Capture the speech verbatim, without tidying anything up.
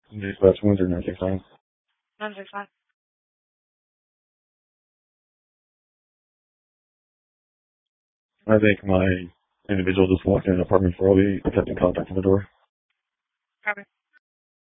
Dispatch Windsor nine six nine. nine six nine. I think my individual just walked in an apartment for I'll be attempting contact in the door. Copy.